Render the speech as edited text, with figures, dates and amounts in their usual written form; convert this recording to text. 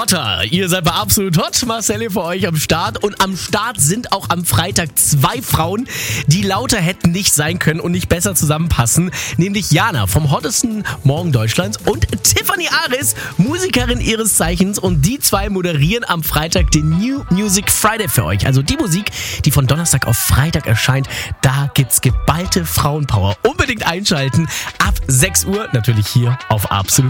Hotter. Ihr seid bei Absolut Hot. Marcel hier für euch am Start. Und am Start sind auch am Freitag 2 Frauen, die lauter hätten nicht sein können und nicht besser zusammenpassen. Nämlich Jana vom hottesten Morgen Deutschlands und Tiffany Aris, Musikerin ihres Zeichens. Und die zwei moderieren am Freitag den New Music Friday für euch. Also die Musik, die von Donnerstag auf Freitag erscheint. Da gibt's geballte Frauenpower. Unbedingt einschalten. Ab 6 Uhr natürlich hier auf Absolut.